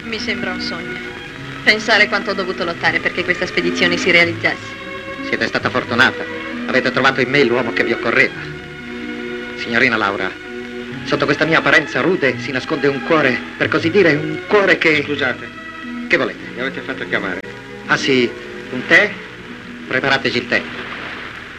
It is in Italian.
Mi sembra un sogno. Pensare quanto ho dovuto lottare perché questa spedizione si realizzasse. Siete stata fortunata. Avete trovato in me l'uomo che vi occorreva. Signorina Laura, sotto questa mia apparenza rude si nasconde un cuore, per così dire, un cuore che... Scusate. Che volete? Mi avete fatto chiamare. Ah sì, un tè? Preparateci il tè.